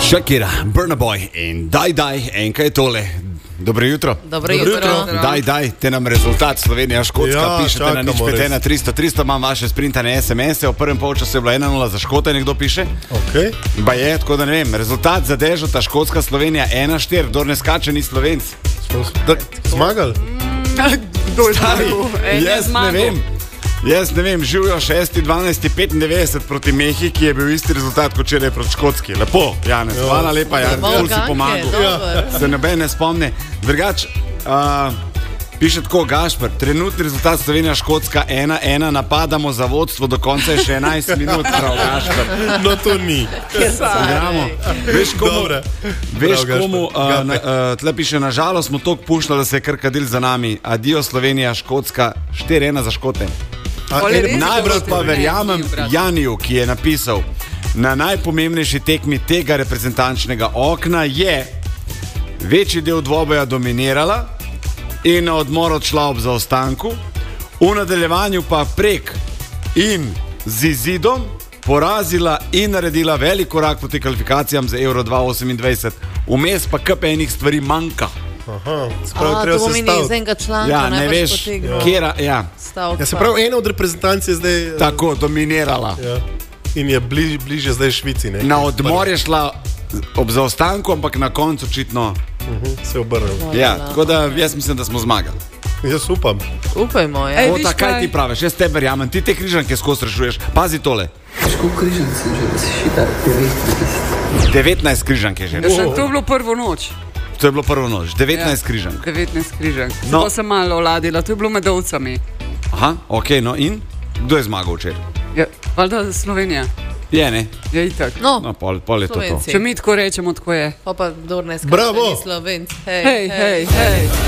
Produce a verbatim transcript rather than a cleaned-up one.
Shakira, Burna Boy in Daj Daj, enka je tole. Dobro jutro. Dobro jutro. Daj Daj, te nam rezultat Slovenija, Škotska, Ja, pišete na nič čakamo, pet res. ena tristo tristo, imam vaše sprintane es em ese, v prvem polčasu je bila ena nula za Škote, nekdo piše. Okay. Ba je, tako da ne vem, rezultat za Dežota, Škotska, Slovenija ena štiri, kdor ne skače, ni Slovenc. Da, zmagali? Jaz ne vem. Jaz ne vem, živijo šesti dvanajsti petindevetdeset proti Mehiki, ki je bil isti rezultat kot včeraj proti Škotski. Lepo, Janez, Jo. hvala lepa, Janez, ful si pomagal. Ja. Se noben ne spomni. Drugač, uh, piše tako Gašper, trenutni rezultat Slovenija, Škotska ena ena, napadamo za vodstvo, do konca je še enajst minut, prav Gašper. No, to ni. Gramo. Veš komu, Dobre. veš Prav, komu Gašper. uh, na, uh, tle piše, nažalost smo toliko puščali, da se je kar kadil za nami. Adijo Slovenija, Škotska, štiri ena za Škote. A, Pol je ene- res? Najbolj pa Ne, verjamem ni, brat. Janiju, ki je napisal, na najpomembnejši tekmi tega reprezentančnega okna je večji del dvoboja dominirala in na odmor odšla ob zaostanku, v nadaljevanju pa prek in z izidom porazila in naredila velik korak proti kvalifikacijam za Euro dva tisoč osemindvajset. Vmes pa kap enih stvari manjka. Aha, sprav, A, treba to se pomeni iz staviti. enega članka, Ja, ne najbrž veš, potegnil. kjera, ja, Stavek Ja, se pa. pravi, ena od reprezentanc je zdaj... eh, tako dominirala. Ja. In je bliž, bliže zdaj Švici. Ne? Na odmor je šla ob zaostanku, ampak na koncu očitno. Uh-huh, se je obrnil. Ja, tako da jaz mislim, da smo zmagali. Jaz upam. Upajmo, ja. Ej, O, viš kaj kaj? ti praviš, jaz tebe verjamem, ti te križanke skozi rešuješ. Pazi tole, Težko križanci že razšita devetnajst. devetnajst križank je že. Ja, še to je bilo prvo noč. To je bilo prvo noč, devetnajst Ja. križank. devetnajst križank. No. No. To sem malo oladila, to je bilo med ovcami. Aha, ok, no in? Kdo je zmagal včeraj? Ja, valjda Slovenija. Je, ne? Je itak. No, No, pol, pol je to to. Slovenci. Če mi tako rečemo, tako je. Pa pa kdor ne skače, Bravo. ni Slovenc. Hej, Hej, hej, hej.